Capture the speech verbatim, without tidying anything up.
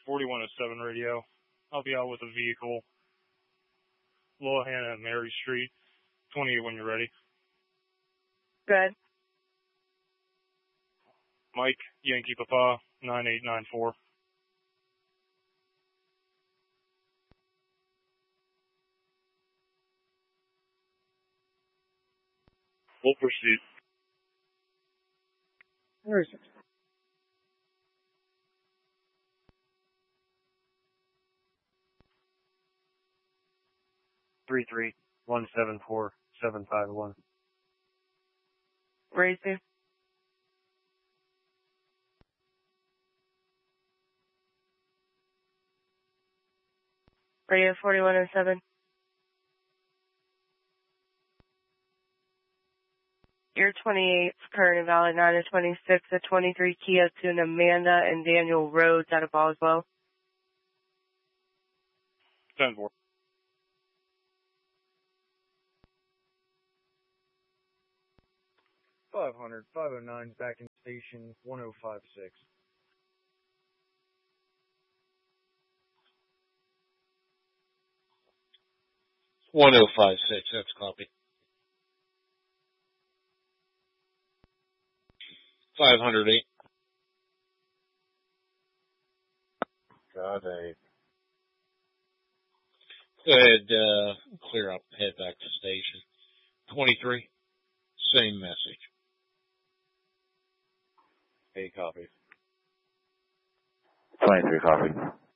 forty-one oh seven radio. I'll be out with a vehicle. Little Hannah and Mary Street. twenty-eight when you're ready. Good. Mike, Yankee Papa, nine eight nine four. Full pursuit. Where is it? Three three one seven four seven five one. Where is it? Radio forty-one oh seven. Your twenty-eight, current and valid nine of twenty-six, a twenty-three Kia Tune Amanda and Daniel Rhodes out of Boswell. ten four. five hundred, five oh nine back in station one oh five six. one oh five six, that's copy. five hundred eight. God, I... Go ahead, uh, clear up, head back to station. twenty-three, same message. Hey, copy. twenty-three, copy.